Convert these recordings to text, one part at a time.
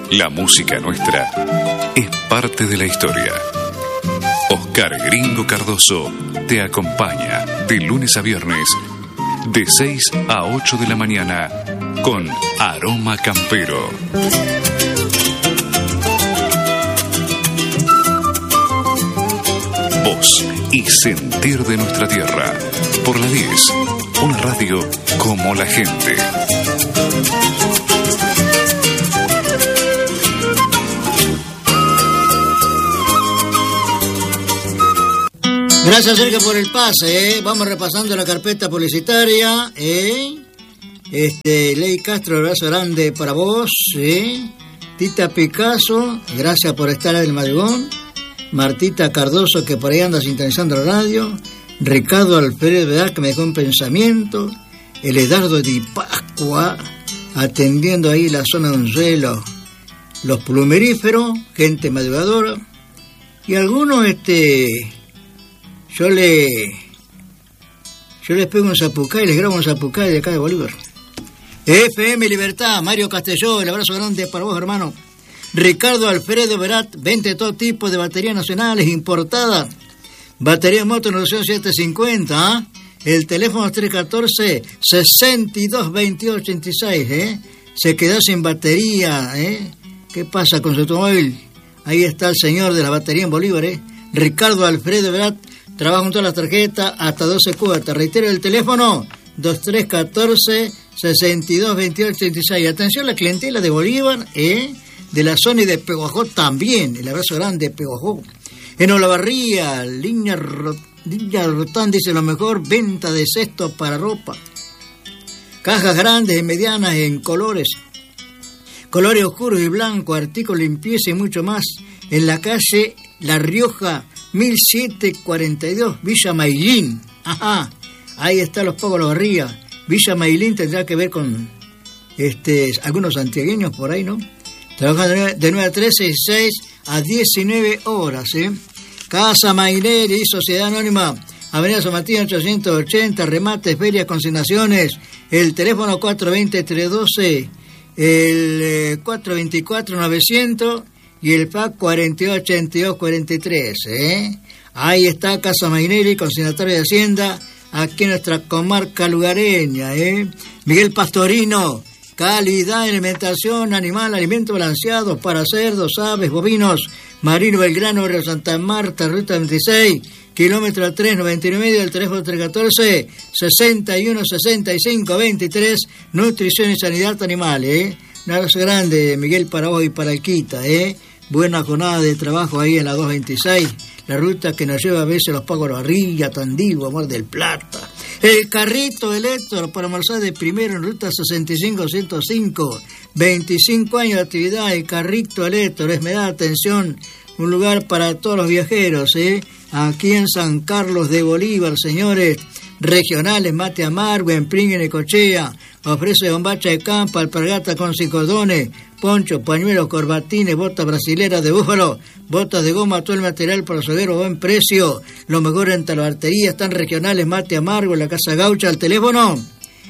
La música nuestra es parte de la historia. Oscar Gringo Cardoso te acompaña de lunes a viernes de 6 a 8 de la mañana con Aroma Campero. Voz y sentir de nuestra tierra. Por la 10, una radio como la gente. Gracias, Sergio, por el pase, Vamos repasando la carpeta publicitaria, Ley Castro, abrazo grande para vos, Tita Picasso, gracias por estar en el madrugón. Martita Cardoso, que por ahí anda sintonizando la radio. Ricardo Alfredo Vedal, que me dejó un pensamiento. El Edardo Di Pascua, atendiendo ahí la zona de Unzuelo. Los plumeríferos, gente madrugadora. Y algunos, yo les pego un zapucay, les grabo un zapucay de acá de Bolívar. FM Libertad, Mario Castelló, el abrazo grande para vos, hermano. Ricardo Alfredo Verat, vende todo tipo de baterías nacionales importadas. Batería moto 750, El teléfono es 314-622886, Se quedó sin batería, ¿Qué pasa con su automóvil? Ahí está el señor de la batería en Bolívar, Ricardo Alfredo Verat. Trabaja con todas las tarjetas hasta 12 cuotas. Reitero el teléfono, 2314-622886. Atención a la clientela de Bolívar, de la zona y de Peguajó también. El abrazo grande de Peguajó. En Olavarría, Línea Rotán dice lo mejor, venta de cestos para ropa. Cajas grandes y medianas en colores oscuros y blancos, artículos de limpieza y mucho más. En la calle La Rioja, 1742, Villa Mailín. Ajá, ahí está los pagos de la barriga. Villa Mailín tendrá que ver con algunos santiagueños por ahí, ¿no? Trabajan de 9 a 13 y 6 a 19 horas, Casa Maineri y Sociedad Anónima, Avenida San Martín 880, remates, ferias, consignaciones. El teléfono 420-312, el 424-900 y el PAC 428243, Ahí está Casa Maineri, consignatario de Hacienda, aquí en nuestra comarca lugareña, Miguel Pastorino, calidad de alimentación animal, alimentos balanceados para cerdos, aves, bovinos. Marino Belgrano, Barrio Santa Marta, Ruta 26, kilómetro 399, el teléfono 314-616523, nutrición y sanidad animal, Un abrazo grande, Miguel, para vos y para el Quita, Buena jornada de trabajo ahí en la 226, la ruta que nos lleva a veces los pagos de Barrilla, Tandil, Amor del Plata. El carrito electro para almorzar de primero en ruta 65-105, 25 años de actividad. El carrito electro, me da atención, un lugar para todos los viajeros, aquí en San Carlos de Bolívar, señores. Regionales, mate amargo, empring en Necochea, ofrece bombacha de campo, alpargata con 5 cordones, poncho, pañuelos, corbatines, botas brasileras de búfalo, botas de goma, todo el material para los hogueros, buen precio, lo mejor en talabartería, están regionales, mate amargo, en la Casa Gaucha, al teléfono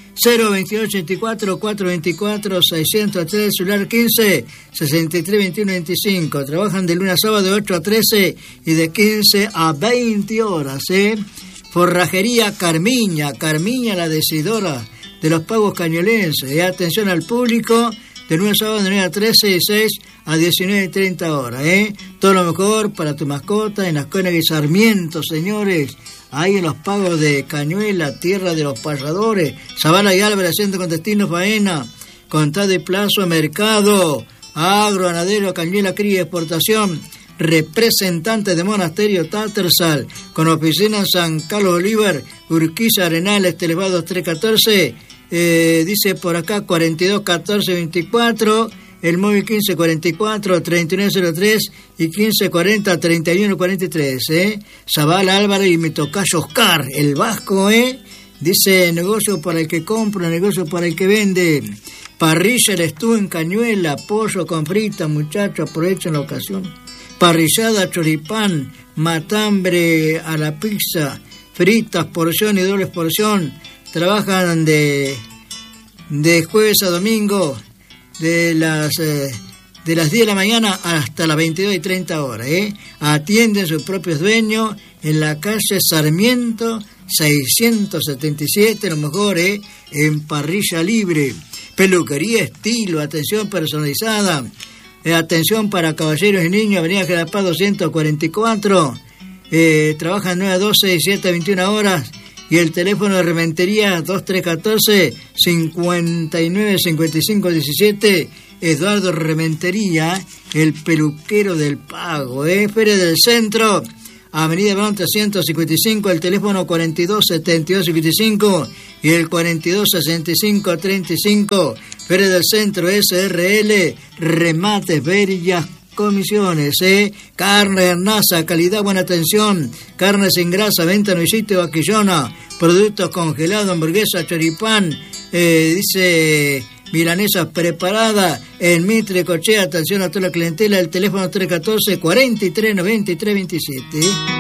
02884-424-603, celular 15-6321-25, trabajan de lunes a sábado de 8 a 13 y de 15 a 20 horas, Forrajería Carmiña la decidora de los pagos cañolenses. Atención al público, de 9 a sábado de 9 a 13 y 6 a 19 y 30 horas. Todo lo mejor para tu mascota en las Koenig y Sarmiento, señores. Ahí en los pagos de Cañuela, tierra de los payadores. Zavala y Álvarez, centro con destino faena. Contado y plazo, mercado. Agro, ganadero, Cañuela, cría y exportación. Representante de Monasterio Tattersall, con oficina en San Carlos Bolívar, Urquiza, Arenales, Televados 314, dice por acá 421424, el móvil 1544-3903 y 1540-3143, Zavala Álvarez y mi tocayo Oscar, el vasco, dice negocio para el que compra, negocio para el que vende. Parrilla eres tú en Cañuela, pollo con frita, muchachos, aprovechen la ocasión. Parrillada, choripán, matambre a la pizza, fritas, porción y doble porción. Trabajan de jueves a domingo, de las de las 10 de la mañana hasta las 22:30 horas. Atienden sus propios dueños en la calle Sarmiento 677, lo mejor, en Parrilla Libre. Peluquería estilo, atención personalizada, atención para caballeros y niños, Avenida General Paz 244. Trabajan 9 a 12 y 7 a 21 horas. Y el teléfono de rementería 2314-595517. Eduardo Rementería, el peluquero del pago. Feria del Centro, Avenida Verón 355, el teléfono 427255 y el 426535. Feria del Centro SRL, remates, verillas, comisiones. Carne Hernaza, calidad, buena atención. Carne sin grasa, venta en el sitio Vaquillona. Productos congelados, hamburguesa, choripán, dice milanesas preparadas en Mitre, Cochea. Atención a toda la clientela, el teléfono 314-4393-27.